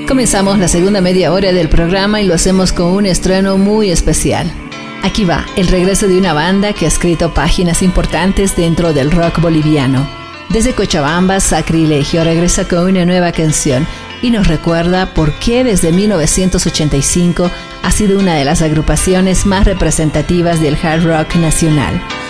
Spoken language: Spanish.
Comenzamos la segunda media hora del programa y lo hacemos con un estreno muy especial. Aquí va, el regreso de una banda que ha escrito páginas importantes dentro del rock boliviano. Desde Cochabamba, Sacrilegio regresa con una nueva canción y nos recuerda por qué desde 1985 ha sido una de las agrupaciones más representativas del hard rock nacional.